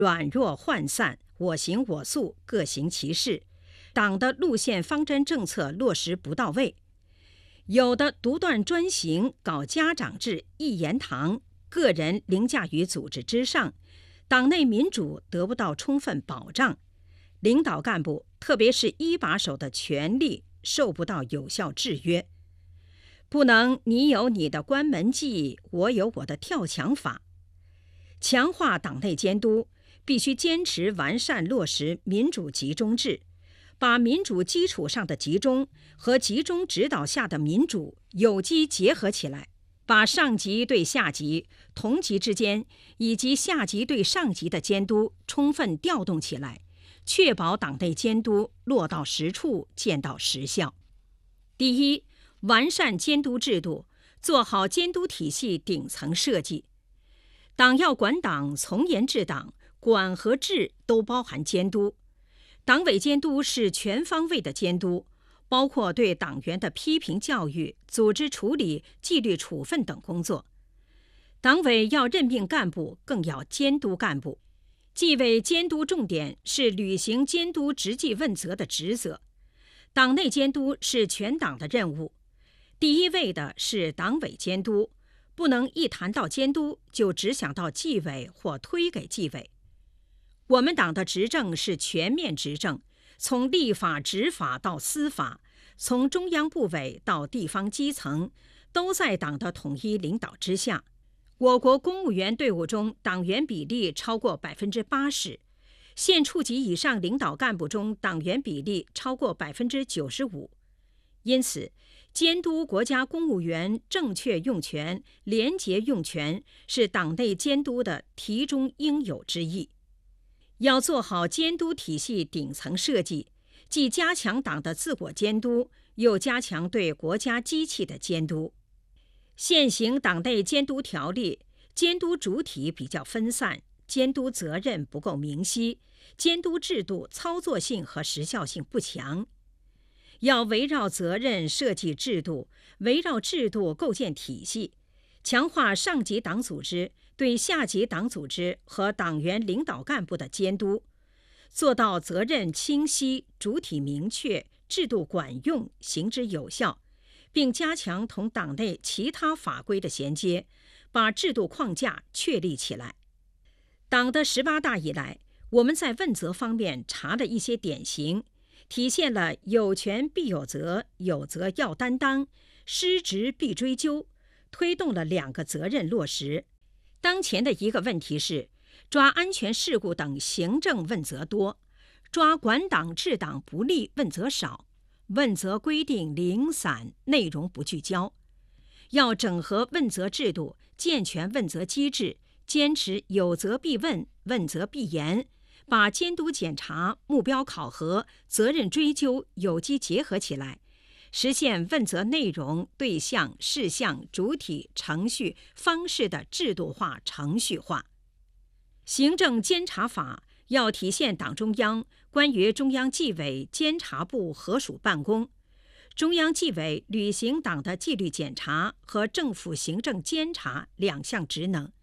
软弱涣散，我行我素，各行其事，党的路线方针政策落实不到位。有的独断专行，搞家长制、一言堂，个人凌驾于组织之上，党内民主得不到充分保障，领导干部特别是一把手的权力受不到有效制约。不能你有你的关门计，我有我的跳墙法。强化党内监督，必须坚持完善落实民主集中制，把民主基础上的集中和集中指导下的民主有机结合起来，把上级对下级、同级之间以及下级对上级的监督充分调动起来，确保党内监督落到实处，见到实效。第一，完善监督制度，做好监督体系顶层设计。党要管党，从严治党，管和治都包含监督。党委监督是全方位的监督，包括对党员的批评教育、组织处理、纪律处分等工作。党委要任命干部，更要监督干部。纪委监督重点是履行监督职绩问责的职责。党内监督是全党的任务，第一位的是党委监督，不能一谈到监督就只想到纪委或推给纪委。我们党的执政是全面执政，从立法执法到司法，从中央部委到地方基层，都在党的统一领导之下。我国公务员队伍中党员比例超过80%，县处级以上领导干部中党员比例超过95%。因此，监督国家公务员正确用权、廉洁用权是党内监督的题中应有之义。要做好监督体系顶层设计，既加强党的自我监督，又加强对国家机器的监督。现行党内监督条例，监督主体比较分散，监督责任不够明晰，监督制度操作性和时效性不强。要围绕责任设计制度，围绕制度构建体系，强化上级党组织对下级党组织和党员领导干部的监督，做到责任清晰、主体明确、制度管用、行之有效，并加强同党内其他法规的衔接，把制度框架确立起来。党的18大以来，我们在问责方面查了一些典型，体现了有权必有责，有责要担当，失职必追究，推动了2个责任落实。当前的一个问题是，抓安全事故等行政问责多，抓管党治党不力问责少，问责规定零散，内容不聚焦。要整合问责制度，健全问责机制，坚持有责必问，问责必严，把监督检查、目标考核、责任追究有机结合起来，实现问责内容、对象、事项、主体、程序、方式的制度化、程序化。行政监察法要体现党中央关于中央纪委监察部合署办公、中央纪委履行党的纪律检查和政府行政监察2项职能，